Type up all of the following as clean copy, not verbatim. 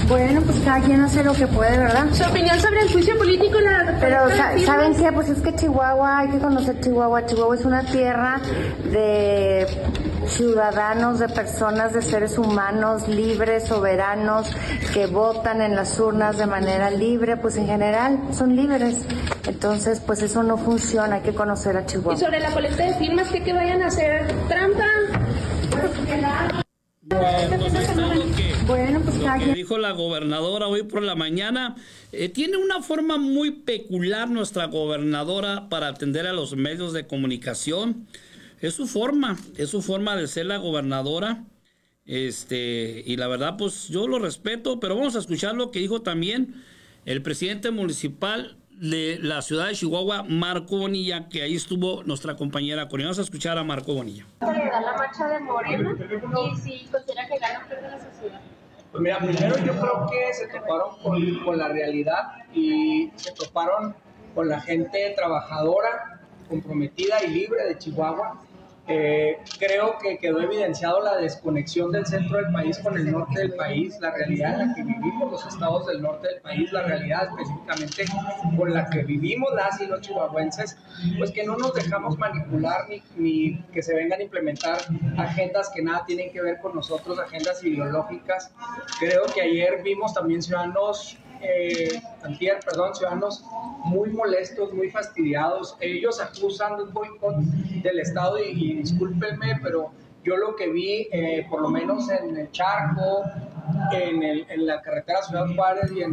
Bueno, pues cada quien hace lo que puede, ¿verdad? Su opinión sobre el juicio político y la... Pero, ¿saben qué? Pues es que Chihuahua, hay que conocer Chihuahua. Chihuahua es una tierra de ciudadanos, de personas, de seres humanos libres, soberanos, que votan en las urnas de manera libre, pues en general son libres. Entonces, pues eso no funciona, hay que conocer a Chihuahua. Y sobre la colecta de firmas, que vayan a hacer trampa. Bueno, pues lo que dijo la gobernadora hoy por la mañana, tiene una forma muy peculiar nuestra gobernadora para atender a los medios de comunicación. Es su forma de ser la gobernadora. Y la verdad, pues yo lo respeto, pero vamos a escuchar lo que dijo también el presidente municipal de la ciudad de Chihuahua, Marco Bonilla, que ahí estuvo nuestra compañera Connie. Vamos a escuchar a Marco Bonilla. ¿Da la marcha de Morena? Y si considera que gana de la sociedad. Pues mira, primero yo creo que se toparon con la realidad y se toparon con la gente trabajadora, comprometida y libre de Chihuahua. Creo que quedó evidenciado la desconexión del centro del país con el norte del país, la realidad en la que vivimos los estados del norte del país, la realidad específicamente con la que vivimos las y los chihuahuenses, pues que no nos dejamos manipular ni que se vengan a implementar agendas que nada tienen que ver con nosotros, agendas ideológicas. Creo que ayer vimos también ciudadanos ciudadanos muy molestos, muy fastidiados. Ellos acusan de un boicot del Estado y discúlpenme, pero yo lo que vi, por lo menos en el Charco, en la carretera Ciudad Juárez y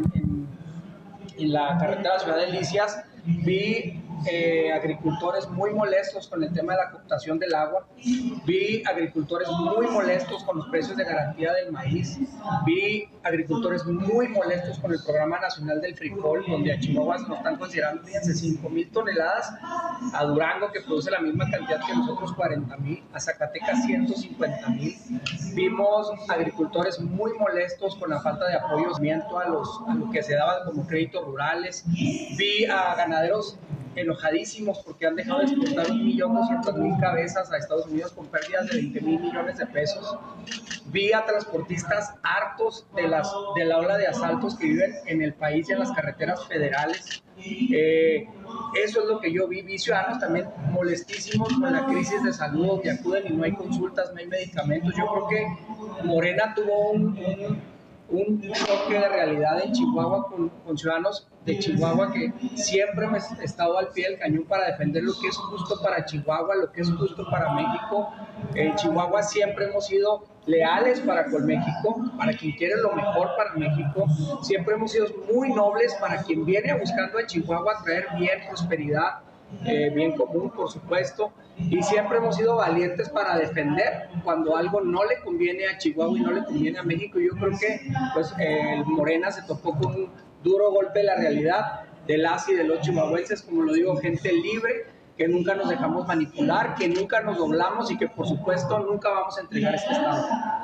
en la carretera Ciudad Delicias, vi agricultores muy molestos con el tema de la captación del agua, vi agricultores muy molestos con los precios de garantía del maíz, vi agricultores muy molestos con el Programa Nacional del Frijol, donde a Chihuahua nos están considerando, fíjense, 5,000 toneladas, a Durango, que produce la misma cantidad que nosotros, 40,000, a Zacatecas, 150,000. Vimos agricultores muy molestos con la falta de apoyo a lo que se daba como créditos rurales. Vi a ganaderos enojadísimos porque han dejado de exportar 1.200.000 cabezas a Estados Unidos con pérdidas de 20,000 millones de pesos. Vi a transportistas hartos de la ola de asaltos que viven en el país y en las carreteras federales. Eso es lo que yo vi. Vi ciudadanos también molestísimos con la crisis de salud, que acuden y no hay consultas, no hay medicamentos. Yo creo que Morena tuvo un choque de realidad en Chihuahua con ciudadanos de Chihuahua que siempre hemos estado al pie del cañón para defender lo que es justo para Chihuahua, lo que es justo para México. En Chihuahua siempre hemos sido leales para con México, para quien quiere lo mejor para México. Siempre hemos sido muy nobles para quien viene buscando a Chihuahua a traer bien, prosperidad, bien común, por supuesto, y siempre hemos sido valientes para defender cuando algo no le conviene a Chihuahua y no le conviene a México. Yo creo que pues el Morena se topó con un duro golpe de la realidad de las y de los chihuahuenses, como lo digo, gente libre, que nunca nos dejamos manipular, que nunca nos doblamos y que por supuesto nunca vamos a entregar este estado.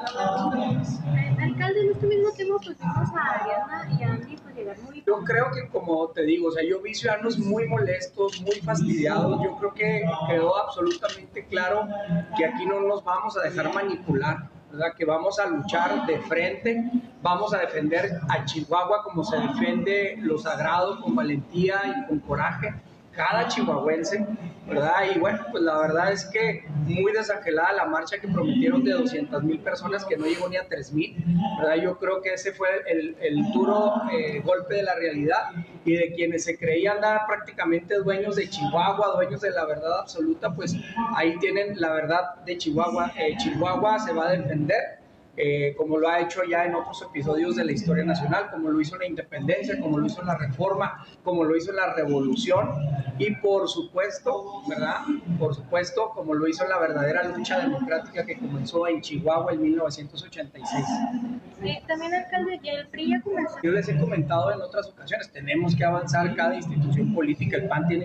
Alcalde, en este mismo tema pues vimos a Ariadna y a Andy pues llegar muy... Yo creo que, como te digo, o sea, yo vi ciudadanos muy molestos, muy fastidiados. Yo creo que quedó absolutamente claro que aquí no nos vamos a dejar manipular, ¿verdad? Que vamos a luchar de frente, vamos a defender a Chihuahua como se defiende lo sagrado, con valentía y con coraje, cada chihuahuense, ¿verdad? Y bueno, pues la verdad es que muy desangelada la marcha que prometieron de 200,000 personas, que no llegó ni a 3,000, ¿verdad? Yo creo que ese fue el duro golpe de la realidad, y de quienes se creían prácticamente dueños de Chihuahua, dueños de la verdad absoluta, pues ahí tienen la verdad de Chihuahua. Chihuahua se va a defender, como lo ha hecho ya en otros episodios de la historia nacional, como lo hizo en la independencia, como lo hizo en la reforma, como lo hizo en la revolución, y por supuesto, ¿verdad? Por supuesto, como lo hizo en la verdadera lucha democrática que comenzó en Chihuahua en 1986. También, alcalde, que el PRI ya comenzó. Yo les he comentado en otras ocasiones, tenemos que avanzar cada institución política. El PAN tiene